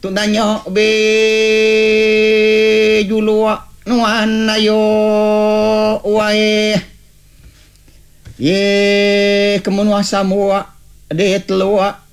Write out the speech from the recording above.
tundanyo be julua nuan ayo wae ye kemunwa samua de telua